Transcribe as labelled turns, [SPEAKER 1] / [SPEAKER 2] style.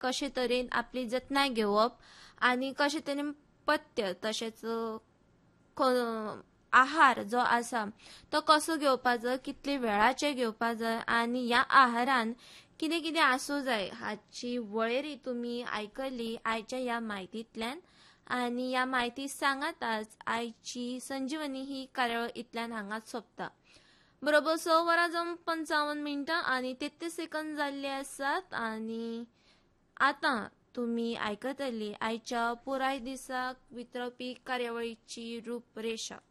[SPEAKER 1] कशे तरेन आपली जतनाय घेवप आणि कशे तरेन पथ्य तशेंच आहार जो आसा तो कसो घेवपा जाय, कितले वेळाचेर घेवपा जाय आनी ह्या आहारान कितें कितें आसूं जाय हाची वळेरी तुमी आयकली आयच्या ह्या म्हायतींतल्यान। आनी ह्या म्हायती सांगाताच आयची संजीवनी ही कार्यावळ इतल्यान हांगाच सोंपता। बरोबर 6 वरां जावन 55 मिनटां आनी 33 सेकंद जाल्ले आसात आनी आतां तुमी आयकतली आयच्या पुराय दिसाक वितरपी कार्यावळीची रूपरेषा।